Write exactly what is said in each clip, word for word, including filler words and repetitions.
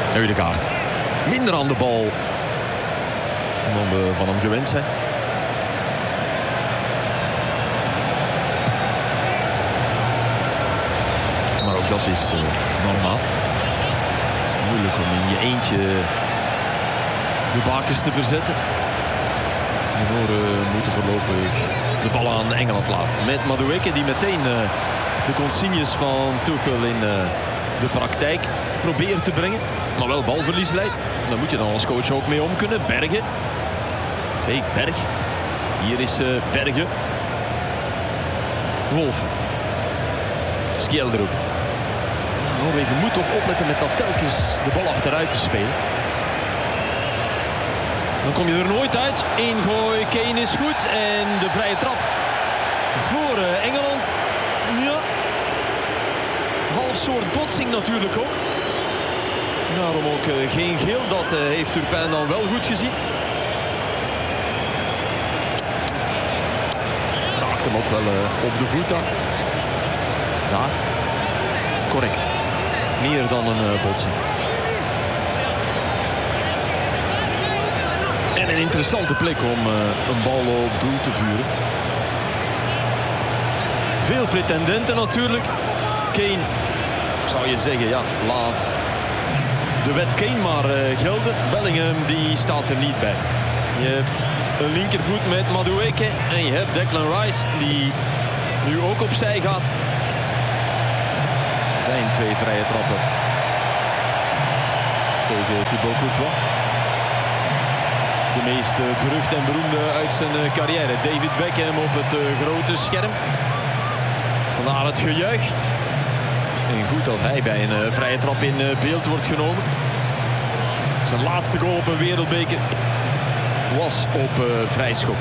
Ødegaard. Minder aan de bal dan we van hem gewend zijn. Maar ook dat is uh, normaal. Moeilijk om in je eentje de bakens te verzetten. De Noren moeten voorlopig de bal aan Engeland laten. Met Madueke die meteen uh, de consignes van Tuchel in uh, de praktijk probeert te brengen. Maar wel balverlies leidt. Daar moet je dan als coach ook mee om kunnen. Bergen. Zeg, Berg. Hier is uh, Bergen. Wolf. Skjelderup. Noorwegen moet toch opletten met dat telkens de bal achteruit te spelen. Dan kom je er nooit uit. Eén gooi, Kane is goed. En de vrije trap voor uh, Engeland. Ja. Half soort botsing natuurlijk ook. Daarom ook uh, geen geel. Dat uh, heeft Turpin dan wel goed gezien. Raakt hem ook wel uh, op de voet daar. Daar. Correct. Meer dan een uh, botsing. En een interessante plek om uh, een bal op doel te vuren. Veel pretendenten natuurlijk. Kane, zou je zeggen, ja, laat de wet Kane maar uh, gelden. Bellingham die staat er niet bij. Je hebt een linkervoet met Madueke en je hebt Declan Rice die nu ook opzij gaat. Zijn twee vrije trappen tegen Thibaut Courtois. De meest uh, berucht en beroemde uit zijn uh, carrière. David Beckham op het uh, grote scherm. Vandaar het gejuich. En goed dat hij bij een uh, vrije trap in uh, beeld wordt genomen. Zijn laatste goal op een wereldbeker was op uh, vrijschop.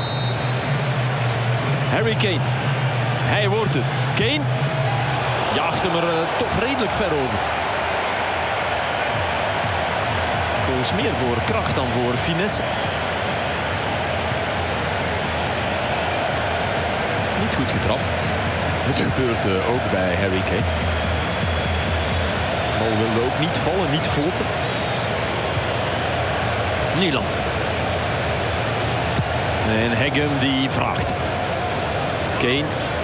Harry Kane. Hij wordt het. Kane jaagt hem er uh, toch redelijk ver over. Volgens meer voor kracht dan voor finesse. Niet goed getrapt. Het gebeurt uh, ook bij Harry Kane. De bal wilde ook niet vallen, niet floten. Nieland. En Hegem die vraagt. Kane.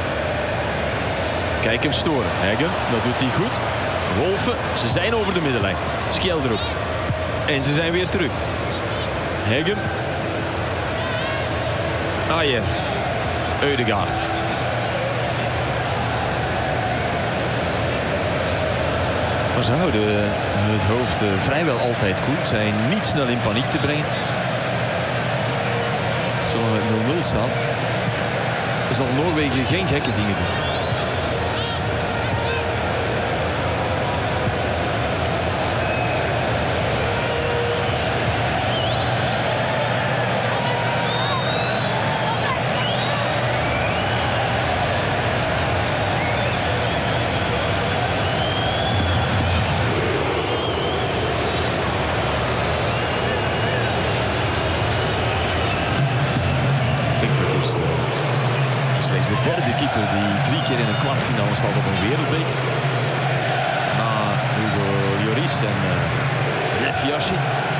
Kijk hem storen. Hegem, dat doet hij goed. Wolfen, ze zijn over de middenlijn. Skjelderup. En ze zijn weer terug. Hegem. Ajer. Ødegaard. Maar ze houden het hoofd vrijwel altijd koel. Ze zijn niet snel in paniek te brengen. Zolang het nul nul staat, zal Noorwegen geen gekke dingen doen. De derde keeper die drie keer in een kwartfinale staat op een wereldbeker. Na Hugo Lloris en uh, Lev Yashin.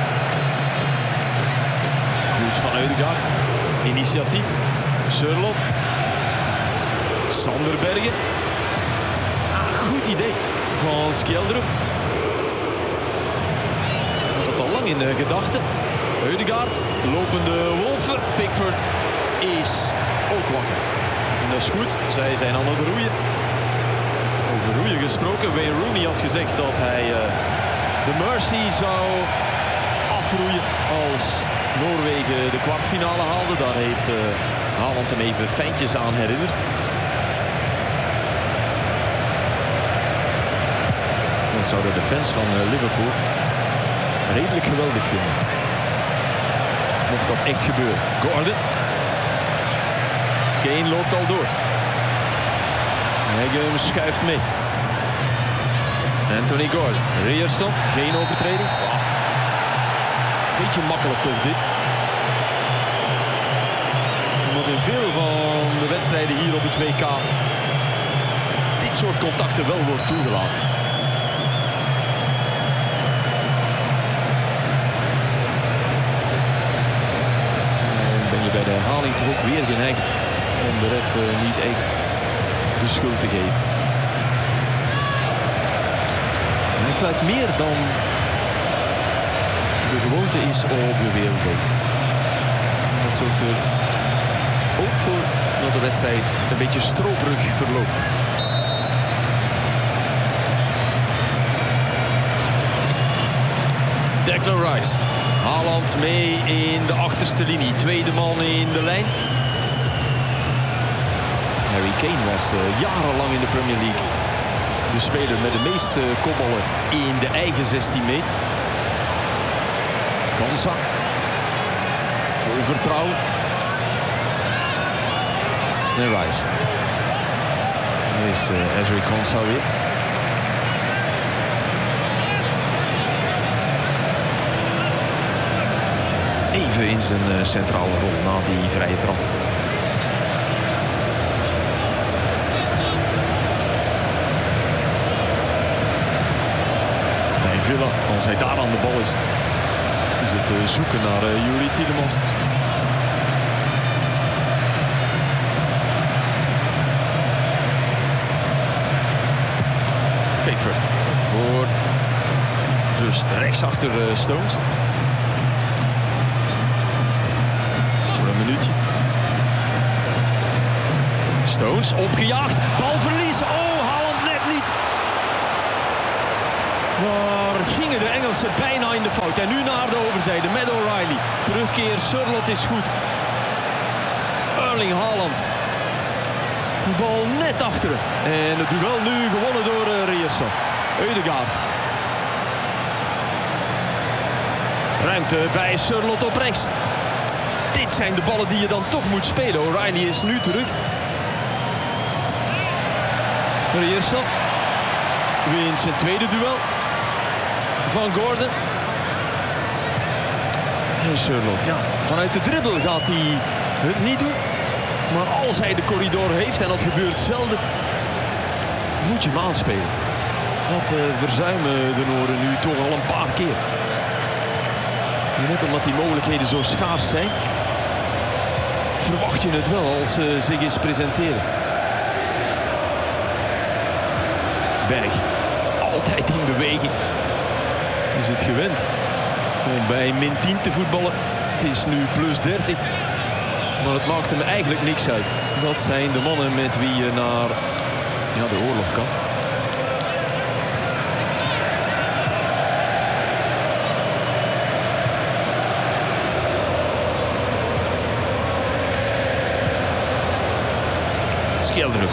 Goed van Ødegaard. Initiatief. Sørloth. Sander Bergen. Ah, goed idee van Skjelderup. Dat al lang in de gedachten. Ødegaard. Lopende Wolfer. Pickford is ook wakker. Dat is goed, zij zijn aan het roeien. Over roeien gesproken, Wayne Rooney had gezegd dat hij uh, de Mercy zou afroeien als Noorwegen de kwartfinale haalde. Daar heeft uh, Haaland hem even fijntjes aan herinnerd. Dat zouden de fans van uh, Liverpool redelijk geweldig vinden. Mocht dat echt gebeuren. Gordon. Kane loopt al door. Hegem schuift mee. Anthony Gordon. Ryerson. Geen overtreding. Wow. Beetje makkelijk toch dit. Omdat in veel van de wedstrijden hier op het W K dit soort contacten wel wordt toegelaten. de herhaling toch ook weer geneigd om de ref uh, niet echt de schuld te geven. Hij fluit meer dan de gewoonte is op de wereldbeker. Dat zorgt er ook voor dat de wedstrijd een beetje stroperig verloopt. Declan Rice. Haaland mee in de achterste linie. Tweede man in de lijn. Harry Kane was uh, jarenlang in de Premier League de speler met de meeste kopballen in de eigen zestien meter. Konsa. Vol vertrouwen. En Rice. Dan is uh, Ezri Konsa weer. Even in zijn uh, centrale rol na die vrije trap. Bij Villa, als hij daar aan de bal is, is het uh, zoeken naar uh, Youri Tielemans. Pickford voor dus rechtsachter uh, Stones. Minuutje. Stones opgejaagd. Balverlies. Oh, Haaland net niet. Daar gingen de Engelsen bijna in de fout. En nu naar de overzijde met O'Reilly. Terugkeer Sørloth is goed. Erling Haaland. De bal net achteren. En het duel nu gewonnen door uh, Ryerson. Ødegaard. Ruimte bij Sørloth op rechts. Dit zijn de ballen die je dan toch moet spelen. O'Reilly is nu terug. Ryerson wint zijn tweede duel van Gordon. En Sørloth, ja, vanuit de dribbel gaat hij het niet doen. Maar als hij de corridor heeft, en dat gebeurt zelden, moet je hem aanspelen. Dat uh, verzuimen de Noren nu toch al een paar keer. Net omdat die mogelijkheden zo schaars zijn, verwacht je het wel als ze zich eens presenteren. Berg, altijd in beweging. Is het gewend om bij min tien te voetballen. Het is nu plus dertig. Maar het maakt hem eigenlijk niks uit. Dat zijn de mannen met wie je naar ja, de oorlog kan. Skjeldrup.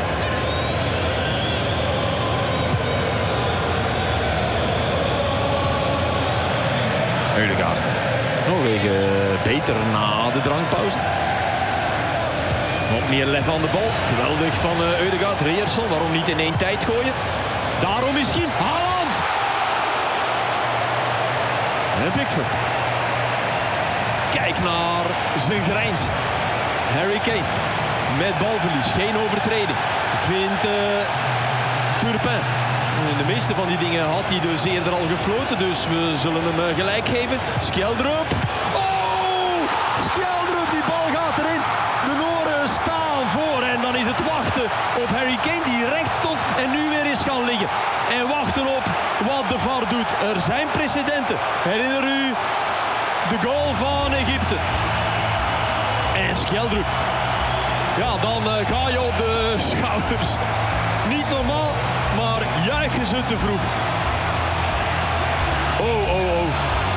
Ødegaard. Noorwegen beter na de drankpauze. Nog meer lef aan de bal. Geweldig van uh, Ødegaard. Ryerson, waarom niet in één tijd gooien? Daarom misschien Haaland! En Pickford. Kijk naar zijn grijns. Harry Kane. Met balverlies, geen overtreding. Vindt uh, Turpin. In de meeste van die dingen had hij dus eerder al gefloten. Dus we zullen hem uh, gelijk geven. Skjeldrup. Oh! Skjeldrup, die bal gaat erin. De Noren staan voor. En dan is het wachten op Harry Kane die recht stond en nu weer is gaan liggen. En wachten op wat de V A R doet. Er zijn precedenten. Herinner u de goal van Egypte. En Skjeldrup. Ja, dan uh, ga je op de schouders. Niet normaal, maar juichen ze te vroeg. Oh, oh, oh.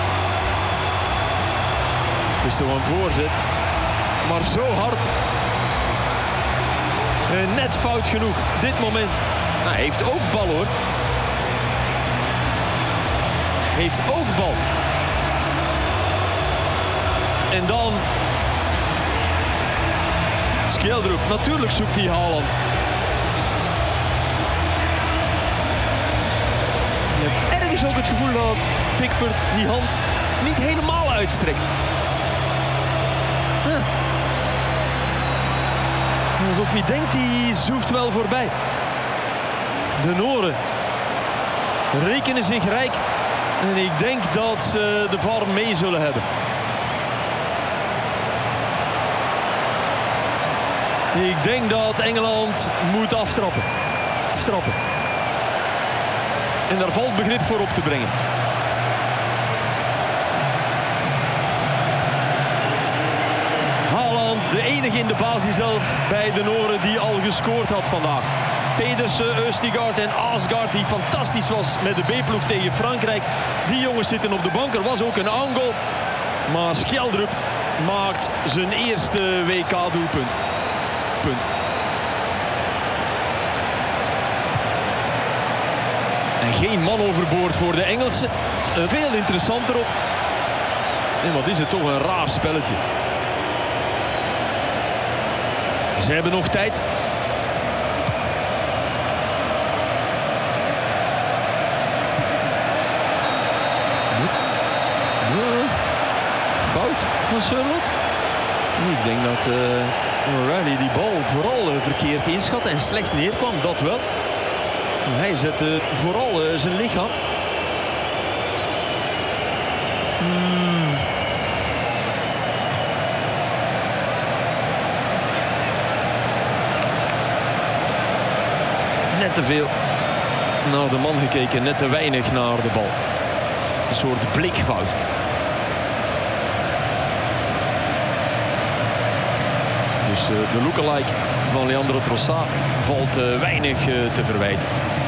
Het is toch een voorzet. Maar zo hard. En net fout genoeg. Dit moment. Nou, hij heeft ook bal hoor. Heeft ook bal. En dan... Skjeldrup, natuurlijk zoekt hij Haaland. Je hebt ergens ook het gevoel dat Pickford die hand niet helemaal uitstrekt. Ja. Alsof hij denkt, die zoeft wel voorbij. De Noren rekenen zich rijk. En ik denk dat ze de V A R mee zullen hebben. Ik denk dat Engeland moet aftrappen. Aftrappen. En daar valt begrip voor op te brengen. Haaland, de enige in de basis zelf bij de Noren die al gescoord had vandaag. Pedersen, Østigard en Asgard, die fantastisch was met de B-ploeg tegen Frankrijk. Die jongens zitten op de bank. Er was ook een aangoal. Maar Skjeldrup maakt zijn eerste W K-doelpunt. Punt. En geen man overboord voor de Engelsen. Veel interessanter op. En wat is het toch een raar spelletje. Ze hebben nog tijd. Fout van Sørloth. Ik denk dat uh, O'Reilly die bal vooral uh, verkeerd inschat en slecht neerkwam. Dat wel. Hij zette vooral uh, zijn lichaam. Hmm. Net te veel naar de man gekeken. Net te weinig naar de bal. Een soort blikfout. Dus uh, de lookalike van Leandro Trossard valt uh, weinig uh, te verwijten.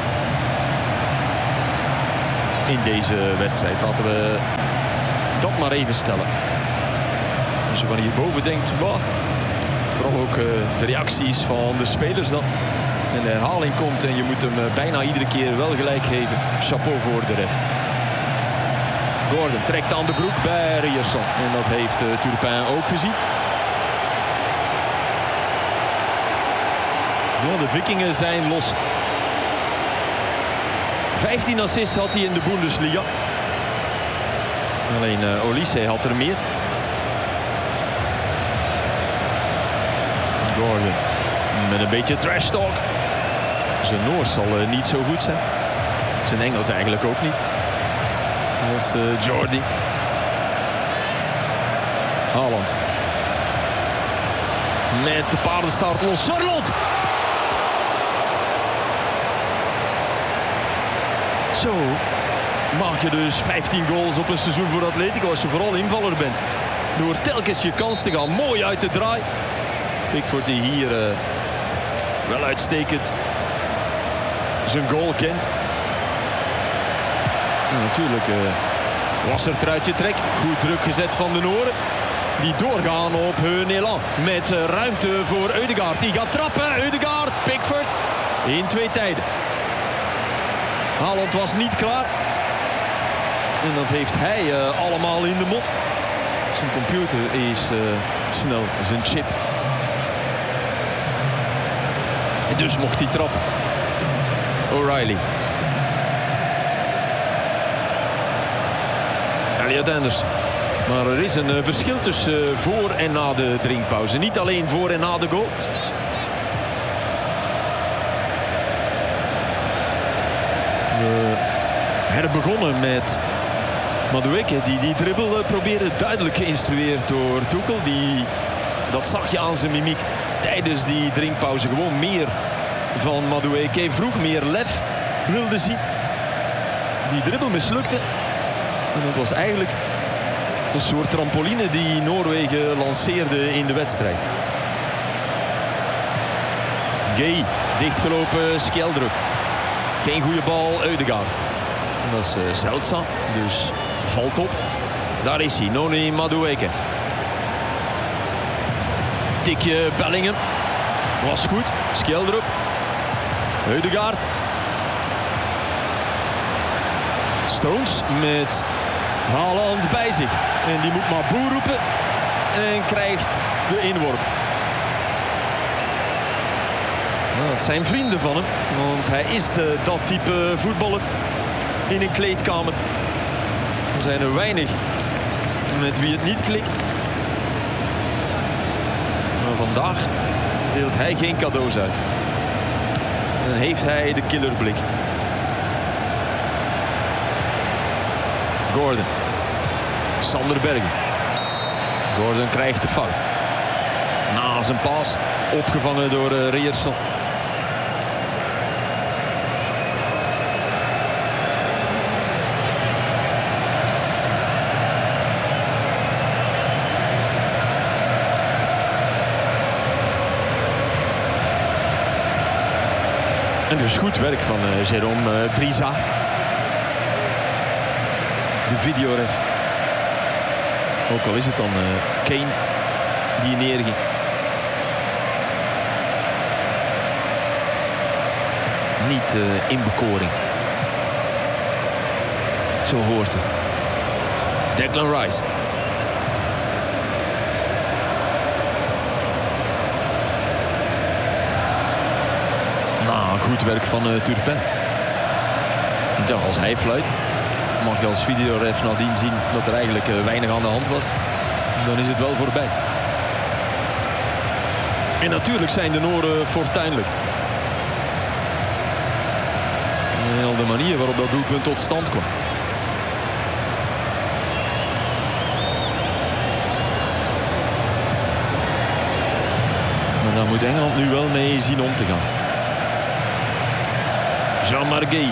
In deze wedstrijd. Laten we dat maar even stellen. Als je van hierboven denkt, bah, vooral ook uh, de reacties van de spelers dan. En de herhaling komt en je moet hem uh, bijna iedere keer wel gelijk geven. Chapeau voor de ref. Gordon trekt aan de broek bij Ryerson. En dat heeft uh, Turpin ook gezien. Ja, de Vikingen zijn los. vijftien assists had hij in de Bundesliga. Alleen uh, Olise had er meer. Gordon met een beetje trash talk. Zijn Noors zal uh, niet zo goed zijn. Zijn Engels eigenlijk ook niet. Als uh, Jordi. Haaland. Met de paardenstaart los. Sørloth! Zo maak je dus vijftien goals op een seizoen voor Atletico als je vooral invaller bent. Door telkens je kans te gaan. Mooi uit de draai. Pickford die hier uh, wel uitstekend zijn goal kent. En natuurlijk uh, was er truitje trek. Goed druk gezet van de Noren. Die doorgaan op hun elan. Met uh, ruimte voor Ødegaard. Die gaat trappen. Ødegaard, Pickford. In twee tijden. Haaland was niet klaar. En dat heeft hij uh, allemaal in de mot. Zijn computer is uh, snel. Zijn chip. En dus mocht hij trappen. O'Reilly. Elliot Anderson. Maar er is een uh, verschil tussen uh, voor en na de drinkpauze. Niet alleen voor en na de goal. We herbegonnen met Madueke die die dribbel probeerde. Duidelijk geïnstrueerd door Tuchel. Die, dat zag je aan zijn mimiek tijdens die drinkpauze. Gewoon meer van Madueke. Vroeg meer lef wilde zien. Die dribbel mislukte. En dat was eigenlijk een soort trampoline die Noorwegen lanceerde in de wedstrijd. Gay, dichtgelopen Skjeldrup. Geen goede bal, Ødegaard. En dat is uh, zeldzaam, dus valt op. Daar is hij, Noni Madueke. Tikje Bellingham. Was goed, Skjeldrup. Ødegaard. Stones met Haaland bij zich. En die moet maar boer roepen. En krijgt de inworp. Nou, het zijn vrienden van hem. Want hij is de, dat type voetballer in een kleedkamer. Er zijn er weinig met wie het niet klikt. Maar vandaag deelt hij geen cadeaus uit. En dan heeft hij de killerblik. Gordon. Sander Bergen. Gordon krijgt de fout. Na zijn paas, opgevangen door uh, Ryerson. En dus goed werk van uh, Jérôme uh, Brisa. De videoref. Ook al is het dan uh, Kane die neerging. Niet uh, in bekoring. Zo hoort het. Declan Rice. Nou, goed werk van uh, Turpin. Ja, als hij fluit, mag je als videoref nadien zien dat er eigenlijk uh, weinig aan de hand was. Dan is het wel voorbij. En natuurlijk zijn de Nooren fortuinlijk. En al de manier waarop dat doelpunt tot stand kwam. Maar daar moet Engeland nu wel mee zien om te gaan. Jean Marguet.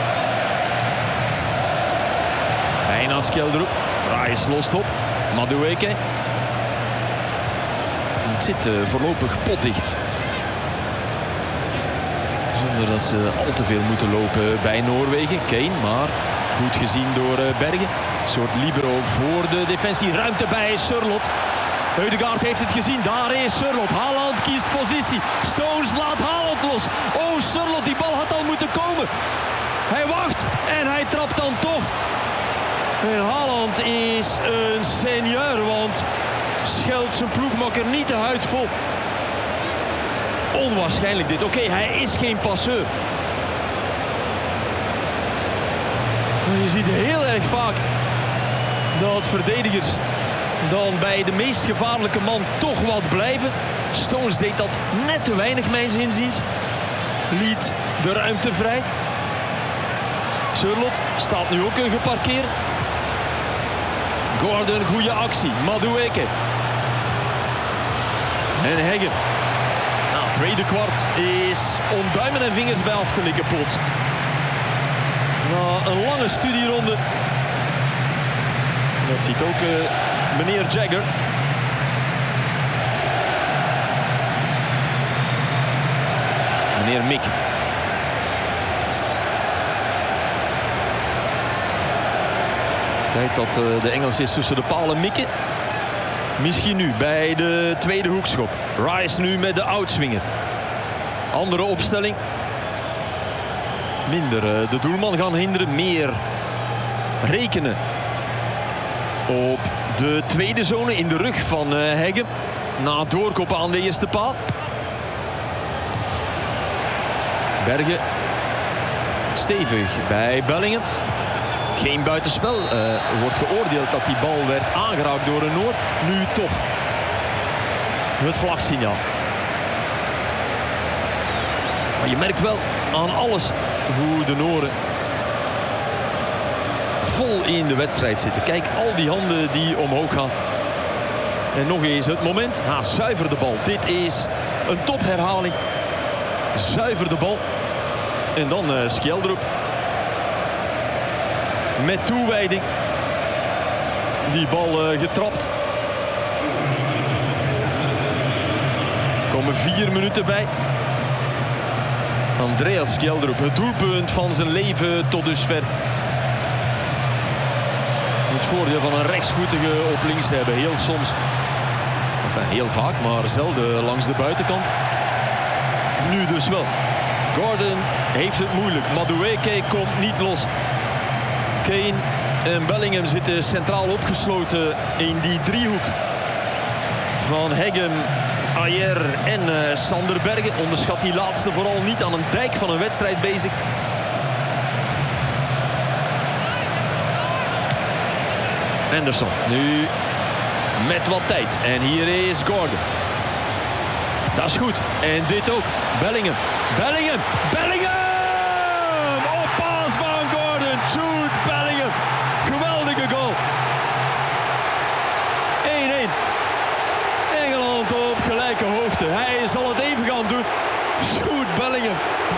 Bijna Skeldroep. Rice lost op. Madueke. Het zit uh, voorlopig potdicht. Zonder dat ze al te veel moeten lopen bij Noorwegen. Kane, maar goed gezien door uh, Bergen. Een soort libero voor de defensie. Ruimte bij Sørloth. Ødegaard heeft het gezien. Daar is Sørloth. Haaland kiest positie. Stones laat Haaland los. Oh, Sørloth, die bal had al moeten komen. Hij wacht en hij trapt dan toch. En Haaland is een seigneur, want scheldt zijn ploegmakker niet de huid vol. Onwaarschijnlijk dit. Oké, okay, hij is geen passeur. Maar je ziet heel erg vaak dat verdedigers dan bij de meest gevaarlijke man toch wat blijven. Stones deed dat net te weinig, mijns inziens. Liet de ruimte vrij. Sørloth staat nu ook geparkeerd. Gordon, goede actie. Madueke. En Heggen. Nou, het tweede kwart is om duimen en vingers bij af te likken plots. Na een lange studieronde. Dat ziet ook uh, meneer Jagger. Meneer Mick. Tijd dat uh, de Engels is tussen de palen mikken. Misschien nu bij de tweede hoekschop. Rice nu met de oudswinger. Andere opstelling. Minder uh, de doelman gaan hinderen. Meer rekenen op de tweede zone in de rug van uh, Heggen. Na doorkoppen aan de eerste paal. Bergen. Stevig bij Bellingham. Geen buitenspel. Uh, wordt geoordeeld dat die bal werd aangeraakt door een Noor. Nu toch. Het vlagsignaal. Maar je merkt wel aan alles hoe de Nooren vol in de wedstrijd zitten. Kijk, al die handen die omhoog gaan. En nog eens het moment. Ha, zuiver de bal. Dit is een topherhaling. Zuiver de bal. En dan uh, Skeldrup. Met toewijding. Die bal uh, getrapt. Er komen vier minuten bij. Andreas Skeldrup. Het doelpunt van zijn leven tot dusver. Het voordeel van een rechtsvoetige op links te hebben. Heel soms. Enfin, heel vaak, maar zelden langs de buitenkant. Nu dus wel. Gordon heeft het moeilijk. Madueke komt niet los. Kane en Bellingham zitten centraal opgesloten in die driehoek van Heggen, Ajer en uh, Sander Bergen. Onderschat die laatste vooral niet, aan een dijk van een wedstrijd bezig. Anderson nu met wat tijd. En hier is Gordon. Dat is goed. En dit ook. Bellingham. Bellingham. Bellingham! Op paas van Gordon. Jude Bellingham. Geweldige goal. één-één. Engeland op gelijk zal het even gaan doen. Jude Bellingham.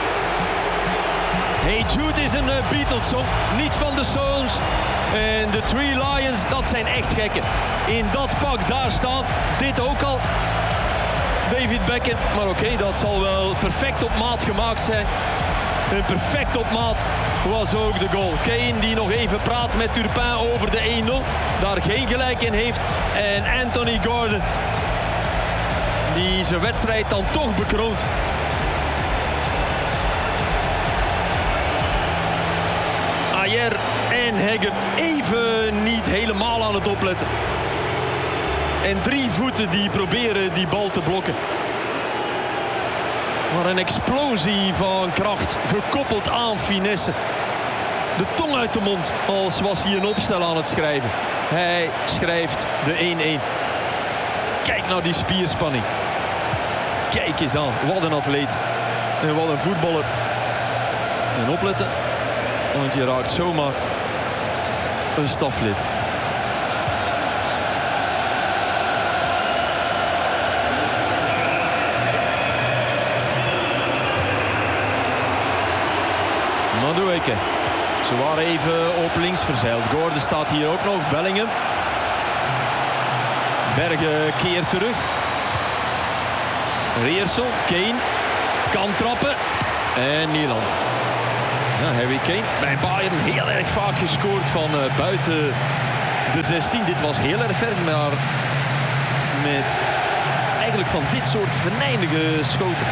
Hey Jude is een uh, Beatles-song, niet van de Stones. En de Three Lions, dat zijn echt gekken. In dat pak daar staan, dit ook al. David Beckham, maar oké, okay, dat zal wel perfect op maat gemaakt zijn. En perfect op maat was ook de goal. Kane die nog even praat met Turpin over de een nul. Daar geen gelijk in heeft. En Anthony Gordon, die zijn wedstrijd dan toch bekroont. Ajer en Hegger even niet helemaal aan het opletten. En drie voeten die proberen die bal te blokken. Maar een explosie van kracht, gekoppeld aan finesse. De tong uit de mond, als was hij een opstel aan het schrijven. Hij schrijft de één-één. Kijk naar die spierspanning. Kijk eens aan, wat een atleet. En wat een voetballer. En opletten, want je raakt zomaar een staflid. Madueke. Ze waren even op links verzeild. Gordon staat hier ook nog. Bellingham. Bergen keert terug. Reersel. Kane. Kan trappen. En Nieland. Ja, Harry Kane. Bij Bayern heel erg vaak gescoord van uh, buiten de zestien. Dit was heel erg ver. Maar met eigenlijk van dit soort venijnige schoten.